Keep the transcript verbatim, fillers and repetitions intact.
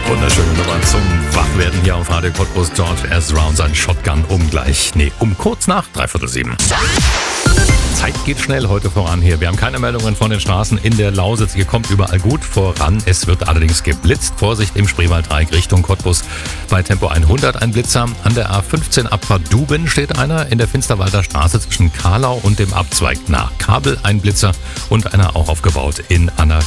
Wunderschöne Nummer zum Wachwerden hier auf Radio Cottbus. George Ezra und sein Shotgun um gleich, nee, um kurz nach dreiviertel sieben. Zeit geht schnell heute voran hier. Wir haben keine Meldungen von den Straßen in der Lausitz. Hier kommt überall gut voran. Es wird allerdings geblitzt. Vorsicht im Spreewaldreieck Richtung Cottbus. Bei Tempo hundert ein Blitzer. An der A fünfzehn Abfahrt Duben steht einer. In der Finsterwalder Straße zwischen Karlau und dem Abzweig nach Kabel ein Blitzer. Und einer auch aufgebaut in Anna